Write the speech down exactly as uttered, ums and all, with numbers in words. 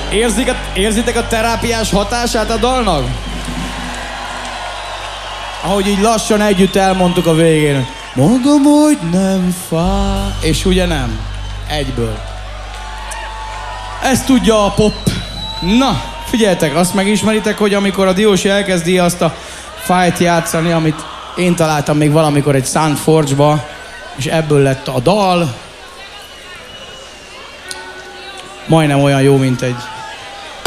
Érzik a, érzitek a terápiás hatását a dalnak? Ahogy így lassan együtt elmondtuk a végén. Mondom, hogy nem fáj. És ugye nem. Egyből. Ezt tudja a pop. Na, figyeljetek, azt megismeritek, hogy amikor a Diósi elkezdi azt a fájt játszani, amit én találtam még valamikor egy Soundforge-ba, és ebből lett a dal. Majdnem olyan jó, mint egy